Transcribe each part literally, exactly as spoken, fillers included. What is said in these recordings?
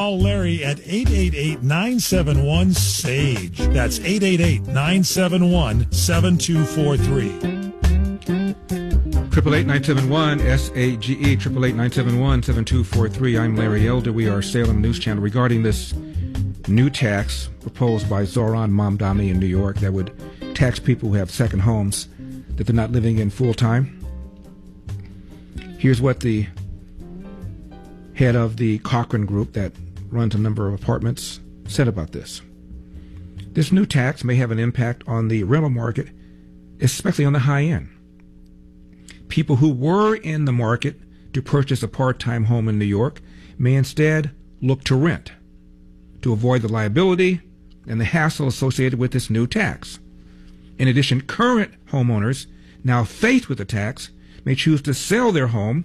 Call Larry at eight eight eight, nine seven one, SAGE. That's eight eight eight, nine seven one, seven two four three. Triple eight nine seven one S A G E triple eight nine seven one seven two four three. I'm Larry Elder. We are Salem News Channel regarding this new tax proposed by Zohran Mamdani in New York that would tax people who have second homes that they're not living in full time. Here's what the head of the Cochrane Group that runs a number of apartments said about this. This new tax may have an impact on the rental market, especially on the high end. People who were in the market to purchase a part-time home in New York may instead look to rent to avoid the liability and the hassle associated with this new tax. In addition, current homeowners now faced with the tax may choose to sell their home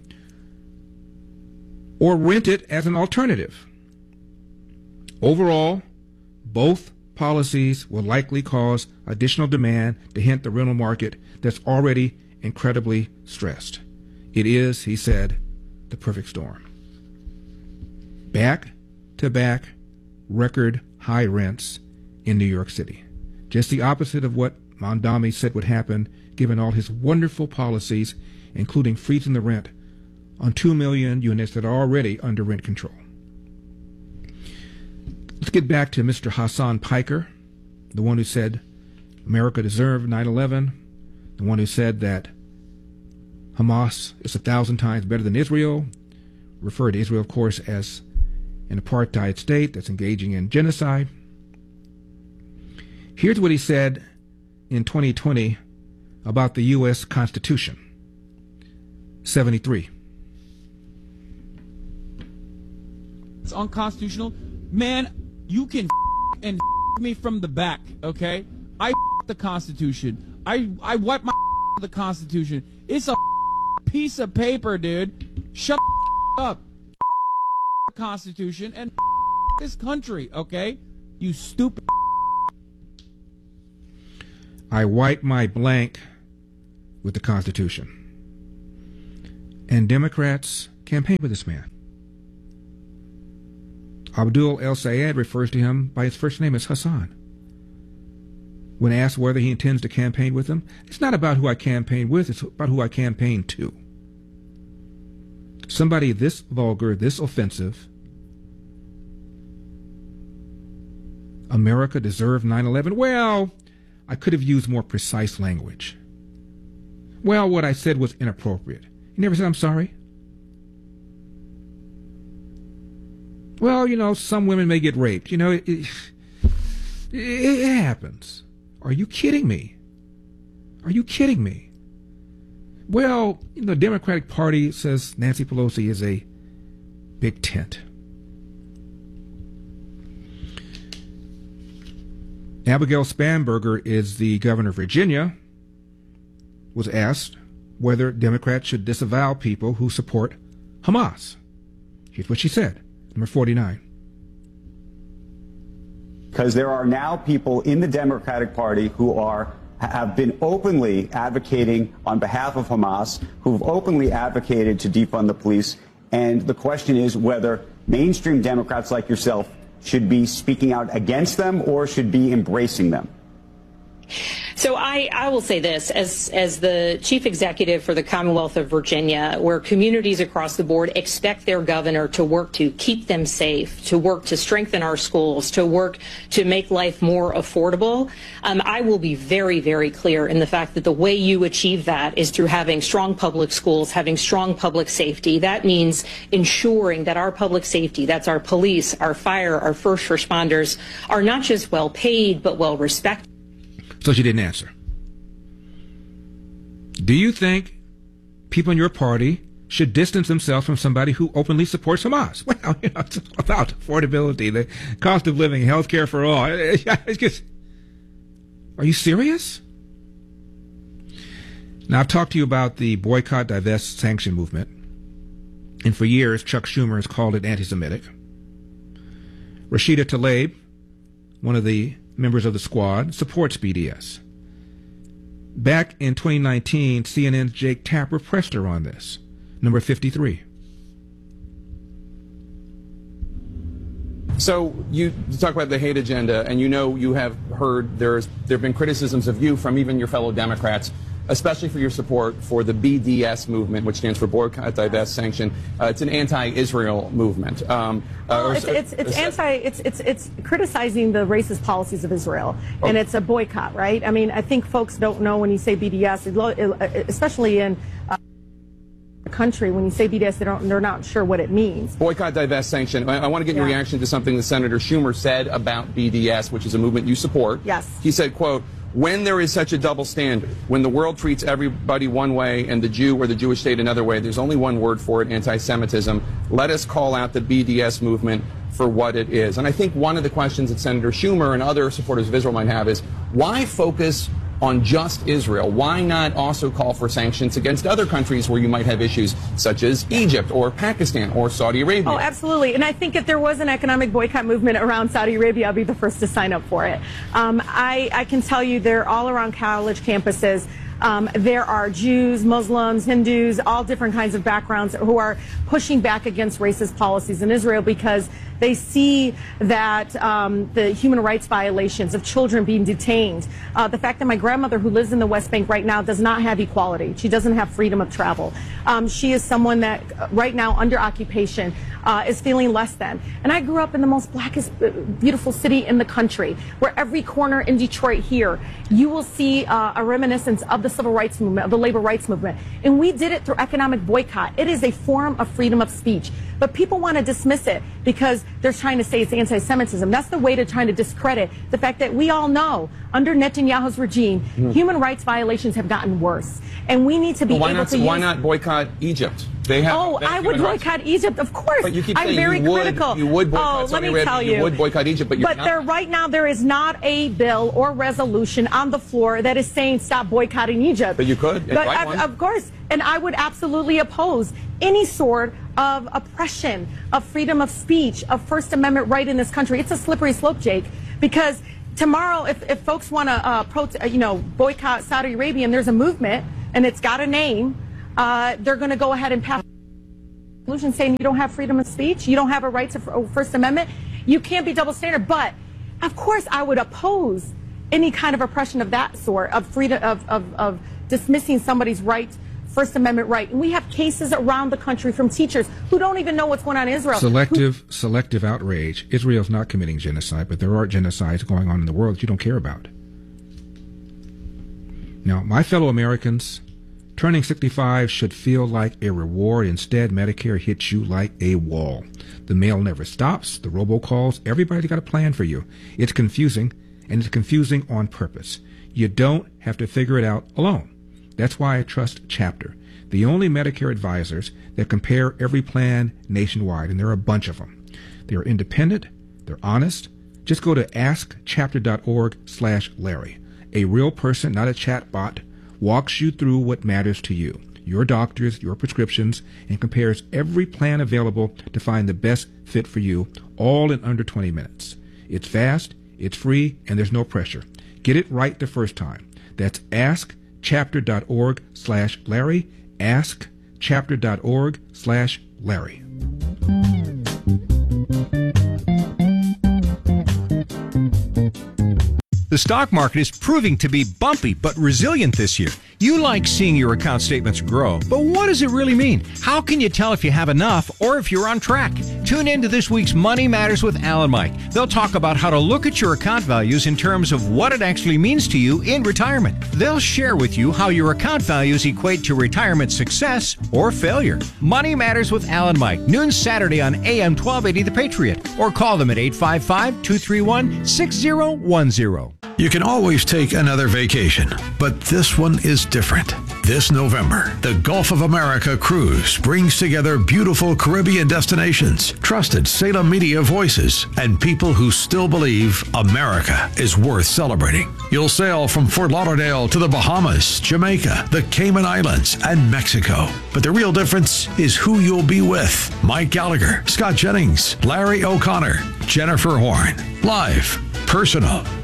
or rent it as an alternative. Overall, both policies will likely cause additional demand to hit the rental market that's already incredibly stressed. It is, he said, the perfect storm. Back-to-back record high rents in New York City. Just the opposite of what Mamdani said would happen given all his wonderful policies, including freezing the rent on two million units that are already under rent control. Let's get back to Mister Hassan Piker, the one who said America deserved nine eleven, the one who said that Hamas is a thousand times better than Israel, referred to Israel, of course, as an apartheid state that's engaging in genocide. Here's what he said in twenty twenty about the U S Constitution, seventy-three. It's unconstitutional. Man, you can f- and f- me from the back, okay? I f- the Constitution. I I wipe my f- the Constitution. It's a f- piece of paper, dude. Shut the f- up. F- the Constitution and f- this country, okay? You stupid. I wipe my blank with the Constitution. And Democrats campaign for this man. Abdul El Sayed refers to him by his first name as Hassan. When asked whether he intends to campaign with him, it's not about who I campaign with, it's about who I campaign to. Somebody this vulgar, this offensive. America deserved nine eleven. Well, I could have used more precise language. Well, what I said was inappropriate. He never said, I'm sorry. Well, you know, some women may get raped. You know, it, it, it happens. Are you kidding me? Are you kidding me? Well, you know, the Democratic Party says Nancy Pelosi is a big tent. Abigail Spanberger is the governor of Virginia, was asked whether Democrats should disavow people who support Hamas. Here's what she said. Number forty-nine. Because there are now people in the Democratic Party who are have been openly advocating on behalf of Hamas, who've openly advocated to defund the police. And the question is whether mainstream Democrats like yourself should be speaking out against them or should be embracing them. So I, I will say this, as, as the chief executive for the Commonwealth of Virginia, where communities across the board expect their governor to work to keep them safe, to work to strengthen our schools, to work to make life more affordable, um, I will be very, very clear in the fact that the way you achieve that is through having strong public schools, having strong public safety. That means ensuring that our public safety, that's our police, our fire, our first responders, are not just well paid, but well respected. So she didn't answer. Do you think people in your party should distance themselves from somebody who openly supports Hamas? Well, you know, it's about affordability, the cost of living, health care for all. It's just, are you serious? Now, I've talked to you about the boycott, divest, sanction movement. And for years, Chuck Schumer has called it anti-Semitic. Rashida Tlaib, one of the members of the squad, supports B D S. Back in twenty nineteen, C N N's Jake Tapper pressed her on this. Number fifty-three. So you talk about the hate agenda, and you know you have heard there's there have been criticisms of you from even your fellow Democrats, especially for your support for the B D S movement, which stands for Boycott, Divest, Sanction. Uh, it's an anti-Israel movement. Um, well, uh, it's, it's, it's anti. It's it's it's criticizing the racist policies of Israel, oh. and it's a boycott, right? I mean, I think folks don't know when you say B D S, especially in uh, a country, when you say B D S, they don't, they're not sure what it means. Boycott, divest, sanction. I, I want to get your yeah. reaction to something that Senator Schumer said about B D S, which is a movement you support. Yes. He said, quote, when there is such a double standard, when the world treats everybody one way and the Jew or the Jewish state another way, there's only one word for it, anti-Semitism. Let us call out the B D S movement for what it is. And I think one of the questions that Senator Schumer and other supporters of Israel might have is, why focus on just Israel? Why not also call for sanctions against other countries where you might have issues, such as Egypt or Pakistan or Saudi Arabia? Oh, absolutely. And I think if there was an economic boycott movement around Saudi Arabia, I'll be the first to sign up for it. Um, I, I can tell you they're all around college campuses. Um, there are Jews, Muslims, Hindus, all different kinds of backgrounds who are pushing back against racist policies in Israel because they see that um, the human rights violations of children being detained, uh, the fact that my grandmother who lives in the West Bank right now does not have equality. She doesn't have freedom of travel. Um, she is someone that uh, right now under occupation uh, is feeling less than. And I grew up in the most blackest, uh, beautiful city in the country, where every corner in Detroit here, you will see uh, a reminiscence of the civil rights movement, of the labor rights movement. And we did it through economic boycott. It is a form of freedom of speech. But people want to dismiss it because they're trying to say it's anti-Semitism. That's the way to trying to discredit the fact that we all know under Netanyahu's regime, mm. human rights violations have gotten worse. And we need to be well, why able not, to Why use... not boycott Egypt? They have, oh, they have I would boycott rights. Egypt, of course. But you keep I'm saying very you would, critical. You would boycott oh, Saudi let me Arabia, tell you. you would boycott Egypt, but you're but not. there, right now there is not a bill or resolution on the floor that is saying stop boycotting Egypt. But you could. But write of, one. of course. And I would absolutely oppose any sort of oppression, of freedom of speech, of First Amendment right in this country. It's a slippery slope, Jake, because tomorrow, if, if folks want to, uh, pro- you know, boycott Saudi Arabia, and there's a movement and it's got a name, uh, they're going to go ahead and pass a resolution saying you don't have freedom of speech, you don't have a right to First Amendment, you can't be double standard. But of course, I would oppose any kind of oppression of that sort, of freedom, of, of, of dismissing somebody's right. First Amendment right. And we have cases around the country from teachers who don't even know what's going on in Israel. Selective, who, selective outrage. Israel's not committing genocide, but there are genocides going on in the world that you don't care about. Now, my fellow Americans, turning sixty-five should feel like a reward. Instead, Medicare hits you like a wall. The mail never stops. The robocalls. Everybody's got a plan for you. It's confusing, and it's confusing on purpose. You don't have to figure it out alone. That's why I trust Chapter, the only Medicare advisors that compare every plan nationwide, and there are a bunch of them. They're independent, they're honest. Just go to ask chapter dot org slash Larry. A real person, not a chat bot, walks you through what matters to you, your doctors, your prescriptions, and compares every plan available to find the best fit for you, all in under twenty minutes. It's fast, it's free, and there's no pressure. Get it right the first time. That's ask chapter dot org slash Larry. Ask chapter dot org slash Larry. The stock market is proving to be bumpy but resilient this year. You like seeing your account statements grow, but what does it really mean? How can you tell if you have enough or if you're on track? Tune in to this week's Money Matters with Al and Mike. They'll talk about how to look at your account values in terms of what it actually means to you in retirement. They'll share with you how your account values equate to retirement success or failure. Money Matters with Al and Mike, noon Saturday on A M twelve eighty The Patriot, or call them at eight five five, two three one, six zero one zero. You can always take another vacation, but this one is different. This November, the Gulf of America Cruise brings together beautiful Caribbean destinations, trusted Salem media voices, and people who still believe America is worth celebrating. You'll sail from Fort Lauderdale to the Bahamas, Jamaica, the Cayman Islands, and Mexico. But the real difference is who you'll be with. Mike Gallagher, Scott Jennings, Larry O'Connor, Jennifer Horn. Live, personal,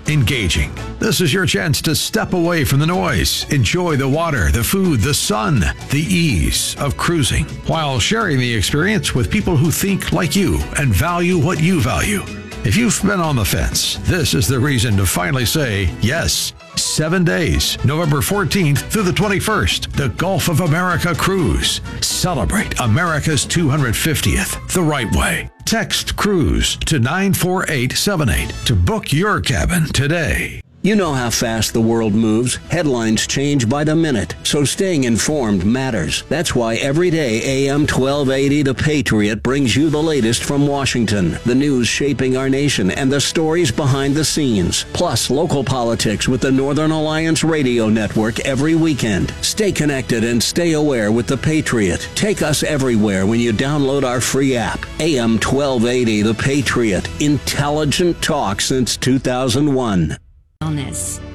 engaging. This is your chance to step away from the noise, enjoy the water, the food, the sun, the ease of cruising, while sharing the experience with people who think like you and value what you value. If you've been on the fence, this is the reason to finally say yes. Seven days, November fourteenth through the twenty-first, the Gulf of America Cruise. Celebrate America's two hundred fiftieth the right way. Text CRUISE to nine four eight seven eight to book your cabin today. You know how fast the world moves. Headlines change by the minute, so staying informed matters. That's why every day A M twelve eighty The Patriot brings you the latest from Washington, the news shaping our nation, and the stories behind the scenes. Plus, local politics with the Northern Alliance Radio Network every weekend. Stay connected and stay aware with The Patriot. Take us everywhere when you download our free app. A M twelve eighty The Patriot. Intelligent talk since two thousand one. Wellness.